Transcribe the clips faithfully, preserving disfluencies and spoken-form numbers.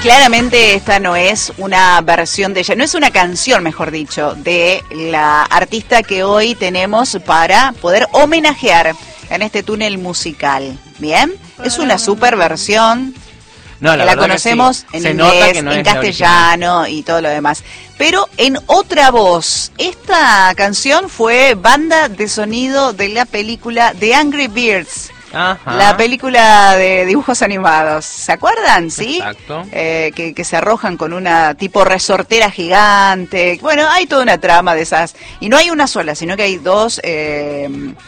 Claramente esta no es una versión de ella, no es una canción, mejor dicho, de la artista que hoy tenemos para poder homenajear en este túnel musical. ¿Bien? Es una super versión. No, la, la conocemos sí. en Se inglés, nota que no en es castellano y todo lo demás. Pero en otra voz. Esta canción fue banda de sonido de la película The Angry Birds. Ajá. La película de dibujos animados, ¿se acuerdan? ¿Sí? Exacto. Eh, que, que se arrojan con una tipo resortera gigante. Bueno, hay toda una trama de esas. Y no hay una sola, sino que hay dos, eh,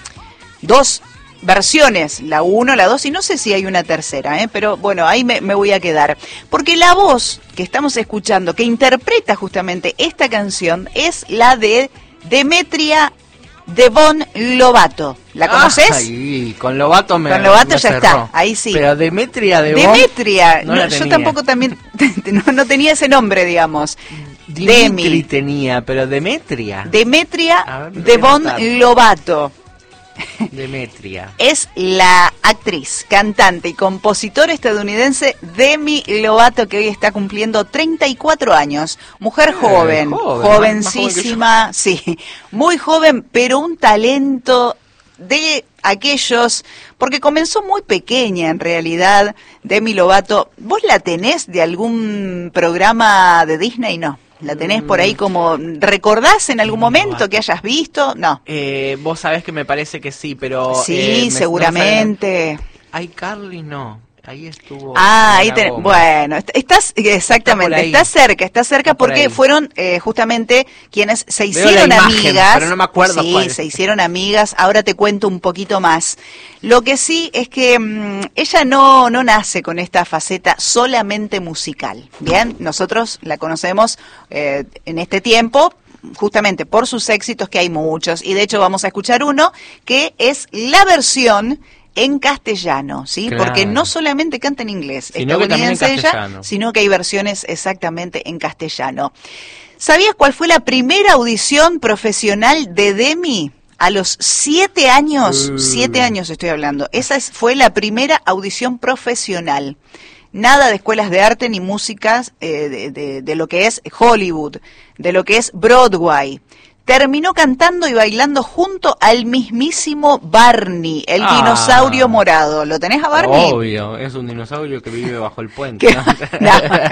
dos versiones, la uno, la dos, y no sé si hay una tercera, ¿eh? Pero bueno, ahí me, me voy a quedar. Porque la voz que estamos escuchando, que interpreta justamente esta canción, es la de Demetria Devon Lovato. ¿La conoces? Ay, con Lovato me Con Lovato me ya cerró. está, ahí sí. Pero Demetria Devon. Demetria, no no, la yo tenía. tampoco también no, no tenía ese nombre, digamos. Dimitri Demi. tenía, pero Demetria. Demetria A ver, Devon voy a anotar. Lovato. Demetria. Es la actriz, cantante y compositora estadounidense Demi Lovato, que hoy está cumpliendo treinta y cuatro años. Mujer Eh, joven, joven, jovencísima, sí, muy joven, pero un talento de aquellos, porque comenzó muy pequeña en realidad, Demi Lovato. ¿Vos la tenés de algún programa de Disney? No. ¿La tenés por ahí como, recordás en algún momento que hayas visto? No. Eh, vos sabés que me parece que sí, pero... Sí, eh, me- seguramente. No Ay, Carly no. Ahí estuvo... Ah, ahí Selena te, Gomez. bueno, est- estás, exactamente, Está por ahí. estás cerca, estás cerca Está por porque ahí. fueron eh, justamente quienes se Veo hicieron la imagen, amigas. pero no me acuerdo Sí, cuál. se hicieron amigas, ahora te cuento un poquito más. Lo que sí es que mmm, ella no, no nace con esta faceta solamente musical, ¿bien? Nosotros la conocemos eh, en este tiempo justamente por sus éxitos, que hay muchos, y de hecho vamos a escuchar uno que es la versión en castellano, ¿sí? Claro. Porque no solamente canta en inglés, Sino que también en estadounidense ella, castellano. sino que hay versiones exactamente en castellano. ¿Sabías cuál fue la primera audición profesional de Demi? A los siete años, Uh. siete años estoy hablando, esa es, fue la primera audición profesional. Nada de escuelas de arte ni músicas eh, de, de, de lo que es Hollywood, de lo que es Broadway. Terminó cantando y bailando junto al mismísimo Barney, el Ah. dinosaurio morado. ¿Lo tenés a Barney? Obvio, es un dinosaurio que vive bajo el puente. Que- ¿no? no,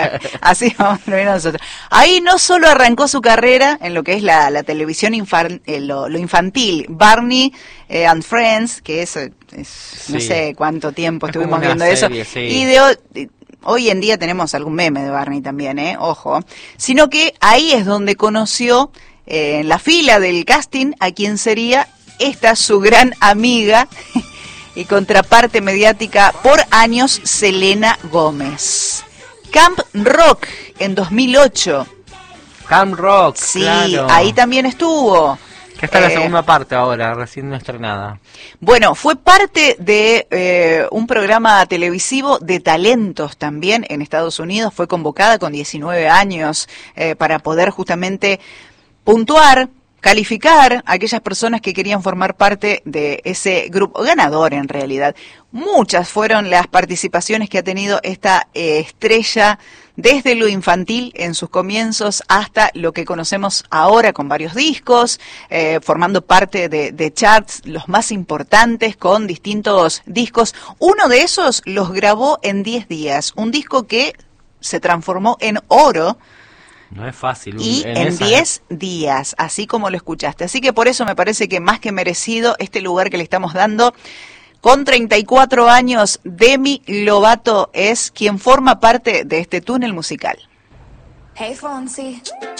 así vamos a ver nosotros. Ahí no solo arrancó su carrera en lo que es la, la televisión infan- eh, lo, lo infantil, Barney eh, and Friends, que es, es no Sí. sé cuánto tiempo Es estuvimos como una viendo serie, eso, sí. y de ho- de- hoy en día tenemos algún meme de Barney también, eh, ojo, sino que ahí es donde conoció eh, en la fila del casting a quien sería esta su gran amiga y contraparte mediática por años, Selena Gómez. Camp Rock en dos mil ocho. Camp Rock, Sí, claro. ahí también estuvo. Que está la Eh, segunda parte ahora, recién estrenada. Bueno, fue parte de eh, un programa televisivo de talentos también en Estados Unidos. Fue convocada con diecinueve años eh, para poder justamente puntuar, calificar a aquellas personas que querían formar parte de ese grupo ganador en realidad. Muchas fueron las participaciones que ha tenido esta eh, estrella desde lo infantil en sus comienzos hasta lo que conocemos ahora con varios discos, eh, formando parte de, de charts los más importantes con distintos discos. Uno de esos los grabó en diez días, un disco que se transformó en oro. No es fácil. Y en en esa- diez días, así como lo escuchaste. Así que por eso me parece que más que merecido este lugar que le estamos dando. Con treinta y cuatro años, Demi Lovato es quien forma parte de este túnel musical. Hey, Fonzie.